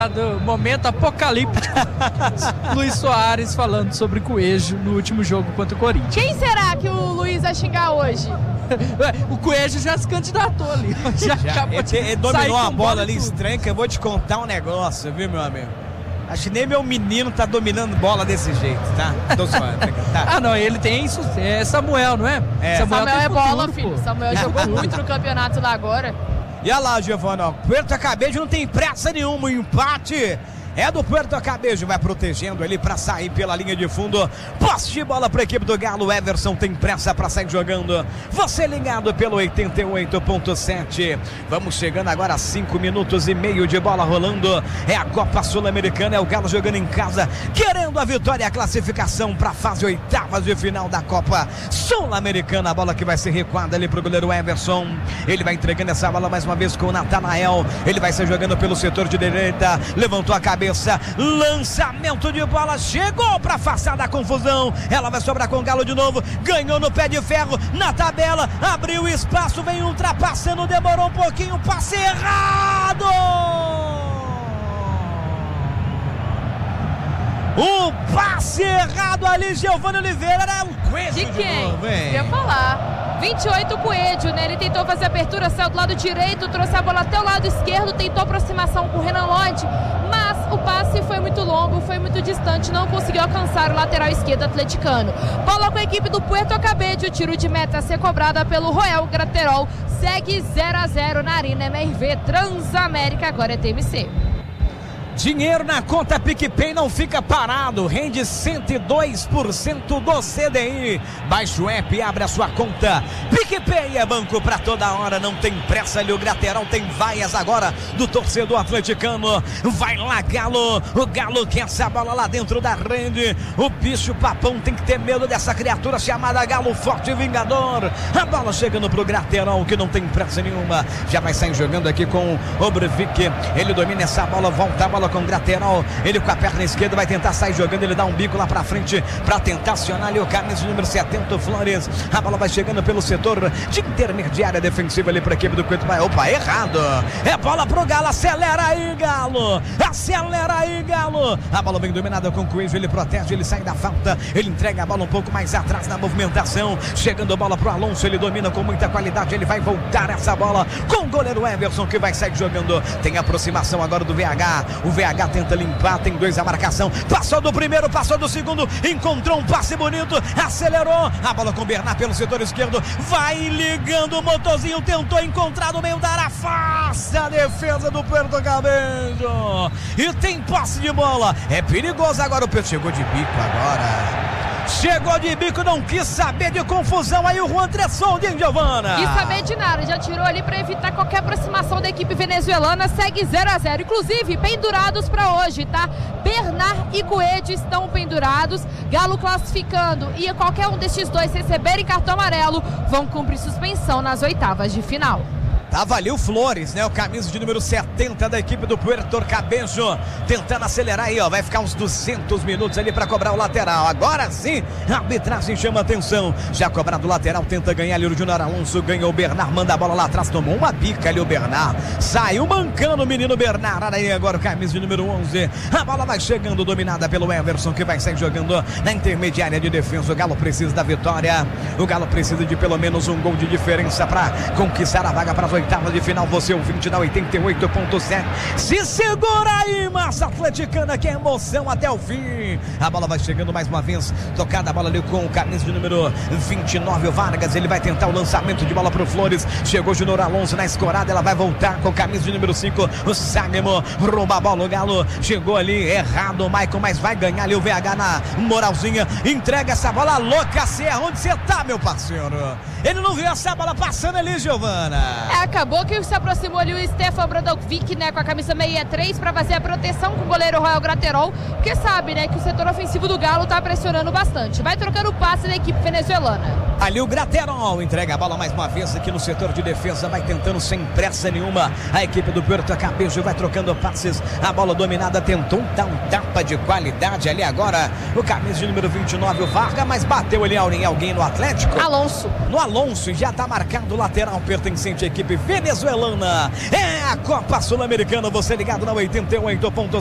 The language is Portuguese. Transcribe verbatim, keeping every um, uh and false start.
Do momento apocalíptico. Luiz Soares falando sobre Coelho no último jogo contra o Corinthians. Quem será que o Luiz vai xingar hoje? O Coelho já se candidatou ali. Já, já acabou ele, ele dominou uma bola, bola ali tudo. estranha, que eu vou te contar um negócio, viu, meu amigo? Acho que nem meu menino tá dominando bola desse jeito, tá? Tô zoando, tá? Ah, não, ele tem isso. É Samuel, não é? é. Samuel, Samuel é futuro, bola, filho. Pô. Samuel jogou muito no campeonato lá agora. E olha lá, Giovana, Puerto Cabello não tem pressa nenhuma, o empate é do Puerto Cabello, vai protegendo ele para sair pela linha de fundo. Posse de bola para a equipe do Galo. Everson tem pressa para sair jogando. Você ligado pelo oitenta e oito ponto sete. Vamos chegando agora a cinco minutos e meio de bola rolando. É a Copa Sul-Americana, é o Galo jogando em casa, querendo a vitória e a classificação para a fase oitavas de final da Copa Sul-Americana. A bola que vai ser recuada ali para o goleiro Everson. Ele vai entregando essa bola mais uma vez com o Natanael. Ele vai ser jogando pelo setor de direita. Levantou a cabeça. Lançamento de bola, chegou para afastar da confusão. Ela vai sobrar com o Galo de novo. Ganhou no pé de ferro, na tabela, abriu espaço, vem ultrapassando, demorou um pouquinho, passe errado. O passe errado ali, Giovanni Oliveira, era um Coelho de quem? De novo, ia falar. vinte e oito Coelho, né? Ele tentou fazer a abertura, saiu do lado direito, trouxe a bola até o lado esquerdo, tentou aproximação com o Renan Lodge, mas o passe foi muito longo, foi muito distante, não conseguiu alcançar o lateral esquerdo atleticano. Bola com a equipe do Puerto Cabello, tiro de meta a ser cobrada pelo Royal Graterol, segue zero a zero na Arena M R V Transamérica, agora é T M C. Dinheiro na conta PicPay não fica parado, rende cento e dois por cento do C D I. Baixe o app e abre a sua conta. PicPay é banco pra toda hora, não tem pressa ali. O Graterol tem vaias agora do torcedor atleticano. Vai lá, Galo. O Galo quer essa bola lá dentro da rede. O bicho papão tem que ter medo dessa criatura chamada Galo Forte Vingador. A bola chegando pro Graterol, que não tem pressa nenhuma. Já vai sair jogando aqui com o Breivik. Ele domina essa bola, volta a bola com o Graterol, ele com a perna esquerda vai tentar sair jogando, ele dá um bico lá pra frente pra tentar acionar ali o camisa número setenta, Flores. A bola vai chegando pelo setor de intermediária defensiva ali pra equipe do Coelho. Opa, errado, é bola pro Galo, acelera aí, Galo, acelera aí, Galo. A bola vem dominada com o Coelho, ele protege, ele sai da falta, ele entrega a bola um pouco mais atrás na movimentação, chegando a bola pro Alonso, ele domina com muita qualidade, ele vai voltar essa bola com o goleiro Everson, que vai sair jogando. Tem aproximação agora do V H, o V H tenta limpar, tem dois a marcação, passou do primeiro, passou do segundo, encontrou um passe bonito, acelerou, a bola com o Bernard pelo setor esquerdo, vai ligando o motorzinho, tentou encontrar no meio da área, afasta a defesa do Puerto Cabello, e tem posse de bola, é perigoso agora, o Pedro chegou de bico agora. Chegou de bico, não quis saber de confusão. Aí o Juan Tresson, de Giovana. Quis saber de nada, já tirou ali para evitar qualquer aproximação da equipe venezuelana. Segue zero a zero. Inclusive, pendurados para hoje, tá? Bernard e Coelho estão pendurados. Galo classificando e qualquer um destes dois receberem cartão amarelo vão cumprir suspensão nas oitavas de final. Tava ali o Flores, né? O camisa de número setenta da equipe do Puerto Cabello, tentando acelerar aí, ó. Vai ficar uns duzentos minutos ali para cobrar o lateral. Agora sim, a arbitragem chama atenção. Já cobrado o lateral, tenta ganhar ali o Júnior Alonso. Ganhou o Bernard, manda a bola lá atrás. Tomou uma bica ali o Bernard. Saiu mancando o menino Bernard. Aí agora o camisa de número onze. A bola vai chegando, dominada pelo Everson, que vai sair jogando na intermediária de defesa. O Galo precisa da vitória. O Galo precisa de pelo menos um gol de diferença para conquistar a vaga para as oitavas de final. Você ouvinte da oitenta e oito ponto sete, se segura aí, massa atleticana, que é emoção até o fim. A bola vai chegando mais uma vez, tocada a bola ali com o camisa de número vinte e nove, o Vargas. Ele vai tentar o lançamento de bola pro Flores. Chegou o Júnior Alonso na escorada, ela vai voltar com o camisa de número cinco, o Sagmo. Rouba a bola, o Galo chegou ali errado, o Maicon, mas vai ganhar ali o V H na moralzinha. Entrega essa bola louca, Serra, onde você tá, meu parceiro? Ele não viu essa bola passando ali, Giovana. É, acabou que se aproximou ali o Stefan Brandovic, né, com a camisa sessenta e três para fazer a proteção atenção com o goleiro Royal Graterol, porque sabe, né, que o setor ofensivo do Galo tá pressionando bastante. Vai trocando o passe da equipe venezuelana. Ali o Graterol entrega a bola mais uma vez aqui no setor de defesa, vai tentando sem pressa nenhuma. A equipe do Puerto Cabello vai trocando passes, a bola dominada, tentou dar um tapa de qualidade ali agora. O camisa de número vinte e nove, o Varga, mas bateu ali em alguém no Atlético. Alonso. No Alonso, já tá marcado o lateral pertencente à equipe venezuelana. É a Copa Sul-Americana, você ligado na oitenta e oito ponto